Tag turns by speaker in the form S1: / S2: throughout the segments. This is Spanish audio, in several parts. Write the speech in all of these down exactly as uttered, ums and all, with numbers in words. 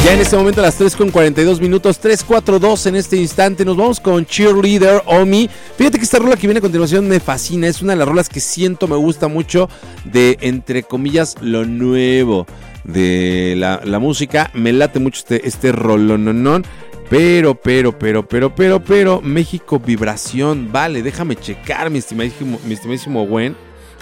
S1: Ya en este momento a las tres con cuarenta y dos minutos, tres cuarenta y dos en este instante, nos vamos con Cheerleader Omi. Fíjate que esta rola que viene a continuación me fascina, es una de las rolas que siento me gusta mucho de, entre comillas, lo nuevo de la, la música. Me late mucho este, este rolononón, pero, pero, pero, pero, pero, pero, México Vibración, vale, déjame checar, mi estimadísimo, mi estimadísimo Gwen.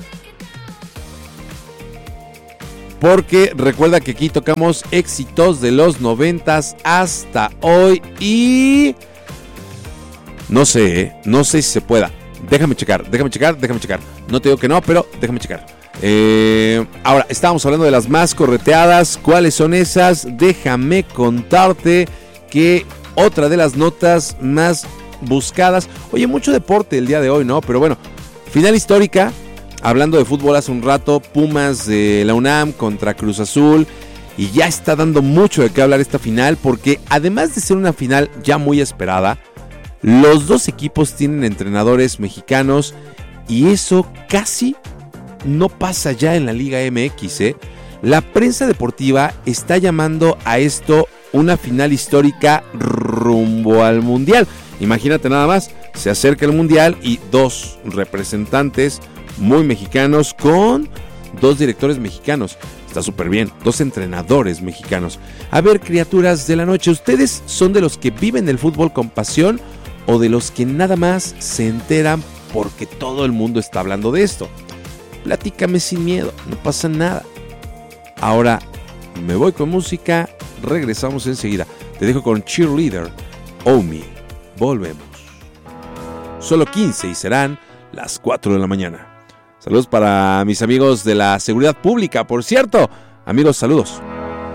S1: Porque recuerda que aquí tocamos éxitos de los noventas hasta hoy y... No sé, ¿eh? no sé si se pueda. Déjame checar, déjame checar, déjame checar. No te digo que no, pero déjame checar. Eh, ahora, estábamos hablando de las más correteadas. ¿Cuáles son esas? Déjame contarte que otra de las notas más buscadas... Oye, mucho deporte el día de hoy, ¿no? Pero bueno, final histórica... Hablando de fútbol hace un rato, Pumas de la UNAM contra Cruz Azul, y ya está dando mucho de qué hablar esta final, porque además de ser una final ya muy esperada, los dos equipos tienen entrenadores mexicanos, y eso casi no pasa ya en la Liga M X, ¿eh? La prensa deportiva está llamando a esto una final histórica rumbo al Mundial. Imagínate nada más, se acerca el Mundial y dos representantes muy mexicanos con dos directores mexicanos. Está súper bien, dos entrenadores mexicanos. A ver, criaturas de la noche, ¿ustedes son de los que viven el fútbol con pasión o de los que nada más se enteran porque todo el mundo está hablando de esto? Platícame sin miedo, no pasa nada. Ahora me voy con música, regresamos enseguida. Te dejo con Cheerleader Omi. Volvemos. Solo quince y serán las cuatro de la mañana. Saludos para mis amigos de la seguridad pública, por cierto. Amigos, saludos.